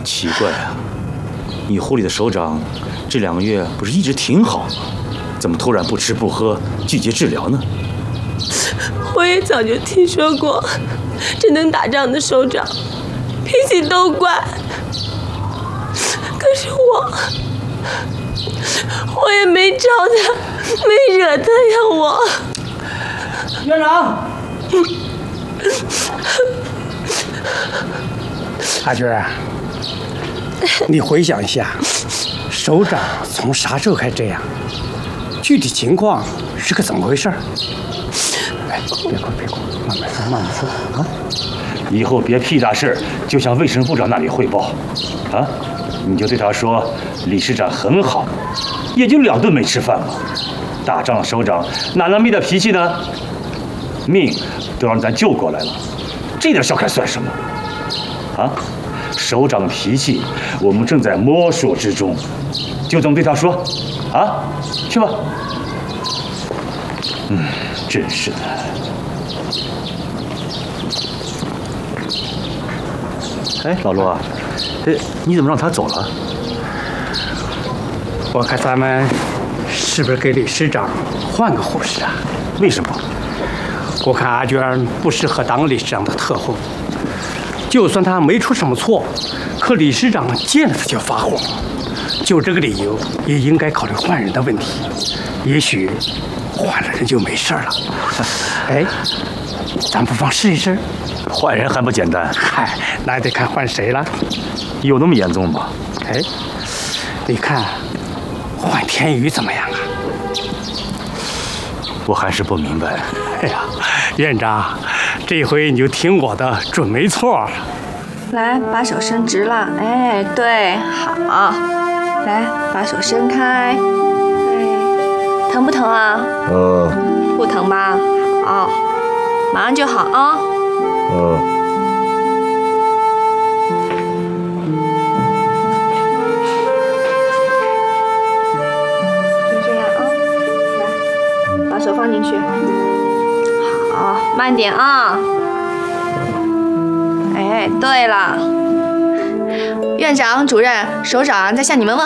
奇怪啊，你护理的首长这2个月不是一直挺好吗？怎么突然不吃不喝，拒绝治疗呢？ 我也早就听说过，这能打仗的首长脾气都怪。可是我也没招他，没惹他呀，我。 院长，阿娟啊，你回想一下，首长从啥时候开始这样？具体情况是个怎么回事？哎，别哭，慢慢说啊！ 以后别屁大事就向卫生部长那里汇报，啊，你就对他说，理事长很好，也就2顿没吃饭嘛。打仗的首长哪能没点脾气呢？命都让咱救过来了，这点小开算什么？啊，首长的脾气我们正在摸索之中，就这么对他说，啊，去吧。真是的。哎，老罗，你怎么让他走了？ 我看咱们是不是给理事长换个护士啊？ 为什么？ 我看阿娟不适合当理事长的特护，就算她没出什么错，可理事长见了她就发火，就这个理由，也应该考虑换人的问题。也许换了人就没事了。哎，咱不妨试一试。 换人还不简单？ 嗨，那也得看换谁了。 有那么严重吗？ 哎，你看换天宇怎么样啊？ 我还是不明白。 哎呀，院长，这回你就听我的，准没错。 来，把手伸直了。哎，对，好。来，把手伸开。对，疼不疼啊？不疼吧？好，马上就好啊。就这样啊。来，把手放进去。好，慢点啊。哎，对了，院长、主任、首长在向你们问好。